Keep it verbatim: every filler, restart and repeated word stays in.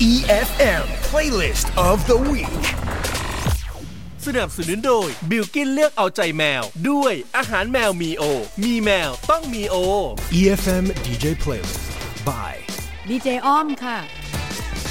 อี เอฟ เอ็ม Playlist of the Week สนับสนุนโดยบิลกินเลือกเอาใจแมวด้วยอาหารแมวมีโอมีแมวต้องมีโออี เอฟ เอ็ม ดี เจ Playlist by ดี เจ อ้อมค่ะ